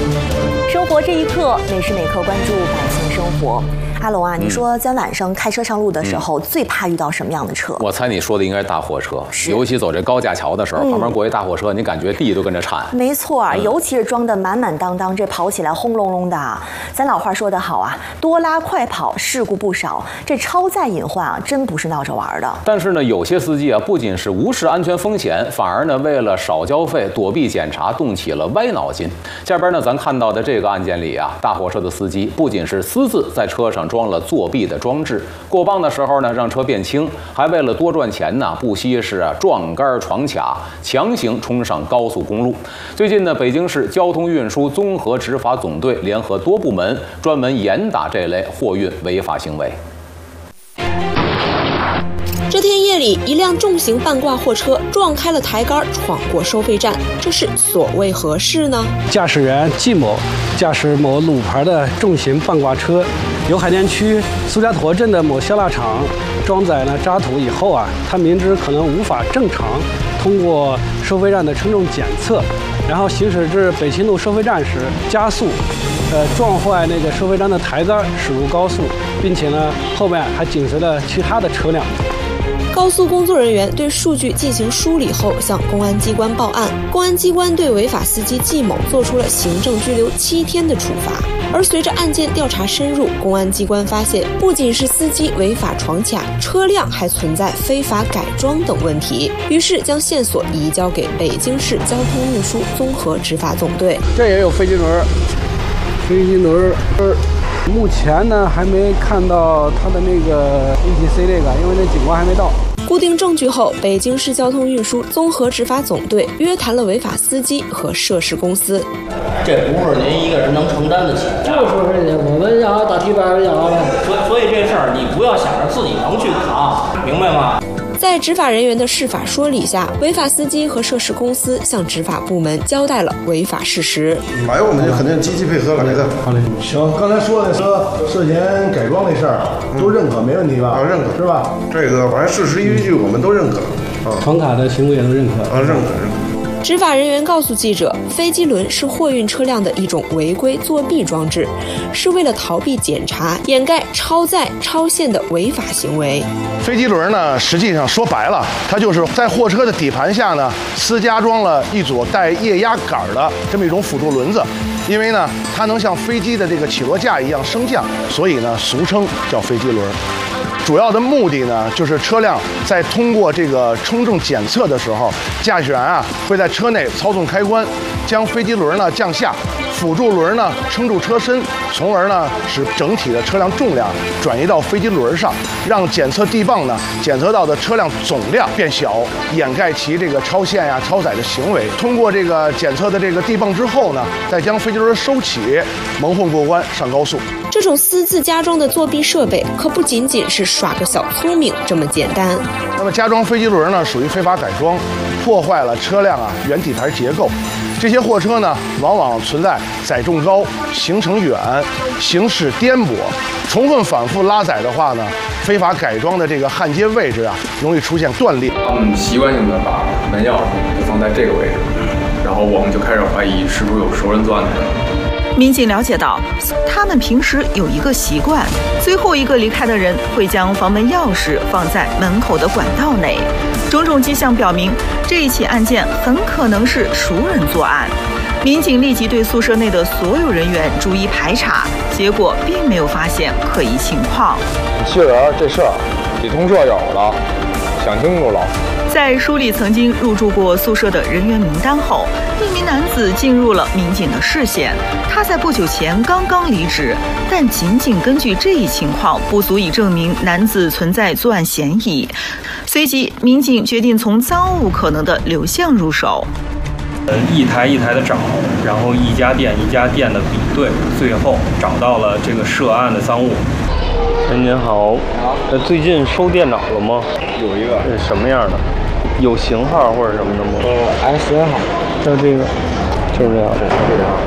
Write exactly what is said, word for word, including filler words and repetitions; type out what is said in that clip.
生活这一刻，每时每刻关注百姓生活。阿龙啊，你说咱晚上开车上路的时候，嗯、最怕遇到什么样的车？ 我猜你说的应该是大货车，尤其走这高架桥的时候，嗯、旁边过一大货车，你感觉地都跟着颤。 没错，嗯、尤其是装的满满当当，这跑起来轰隆隆的。咱老话说得好啊，多拉快跑，事故不少。这超载隐患啊，真不是闹着玩的。 但是呢，有些司机啊，不仅是无视安全风险，反而呢，为了少交费、躲避检查，动起了歪脑筋。下边呢，咱看到的这个案件里啊，大货车的司机不仅是私自在车上装了作弊的装置，过磅的时候呢，让车变轻，还为了多赚钱呢，不惜是啊撞杆闯卡，强行冲上高速公路。最近呢，北京市交通运输综合执法总队联合多部门，专门严打这类货运违法行为。 这天夜里，一辆重型半挂货车撞开了抬杆，闯过收费站，这是所谓何事呢？ 驾驶员季某驾驶某鲁牌的重型半挂车，由海淀区苏家坨镇的某销蜡厂装载了渣土以后啊，他明知可能无法正常通过收费站的称重检测，然后行驶至北清路收费站时加速，呃，撞坏那个收费站的抬杆，驶入高速，并且呢，后面还紧随了其他的车辆。 高速工作人员对数据进行梳理后，向公安机关报案。公安机关对违法司机季某作出了行政拘留七天的处罚。而随着案件调查深入，公安机关发现，不仅是司机违法闯卡，车辆还存在非法改装等问题。于是将线索移交给北京市交通运输综合执法总队。 这也有飞机轮，飞机轮。目前呢，还没看到他的那个 E T C 这个，因为那警官还没到。 固定证据后，北京市交通运输综合执法总队约谈了违法司机和涉事公司。 这不是您一个人能承担得起的。 就说是我们要打提班要了， 所以所以这事儿你不要想着自己能去扛，明白吗？ 在执法人员的释法说理下，违法司机和涉事公司向执法部门交代了违法事实。 来，我们就肯定积极配合来的。 好嘞， 行，刚才说的说涉嫌改装这事儿都认可，没问题吧？ 啊，认可是吧？ 这个反正事实依据我们都认可。 啊，闯卡的行为也都认可。 啊，认可认可。 执法人员告诉记者，飞机轮是货运车辆的一种违规作弊装置，是为了逃避检查、掩盖超载、超限的违法行为。 飞机轮呢，实际上说白了，它就是在货车的底盘下呢，私加装了一组带液压杆的这么一种辅助轮子。因为呢，它能像飞机的这个起落架一样升降，所以呢，俗称叫飞机轮。主要的目的呢，就是车辆在通过这个称重检测的时候，驾驶员啊会在车内操纵开关，将飞机轮呢降下，辅助轮呢撑住车身，从而呢使整体的车辆重量转移到飞机轮上，让检测地磅呢检测到的车辆总量变小，掩盖其这个超限呀、超载的行为。通过这个检测的这个地磅之后呢，再将飞机轮收起，蒙混过关上高速。 这种私自加装的作弊设备可不仅仅是耍个小聪明这么简单。 那么加装飞机轮呢，属于非法改装，破坏了车辆啊原底盘结构。这些货车呢，往往存在载重高、行程远、行驶颠簸、重复反复拉载的话呢，非法改装的这个焊接位置啊，容易出现断裂。 他们习惯性的把门钥匙就放在这个位置，然后我们就开始怀疑是不是有熟人作案的人。 民警了解到，他们平时有一个习惯，最后一个离开的人会将房门钥匙放在门口的管道内。种种迹象表明，这一起案件很可能是熟人作案。民警立即对宿舍内的所有人员逐一排查，结果并没有发现可疑情况。 谢人这事儿你同舍友了，想清楚了。 在梳理曾经入住过宿舍的人员名单后，一名男子进入了民警的视线。他在不久前刚刚离职，但仅仅根据这一情况不足以证明男子存在作案嫌疑。随即，民警决定从赃物可能的流向入手。 呃，一台一台的找，然后一家店一家店的比对，最后找到了这个涉案的赃物。 哎，您好，呃，最近收电脑了吗？ 有一个， 是什么样的？有型号或者什么的吗？ 呃 ，S 号， 像这个，就是这样，这样。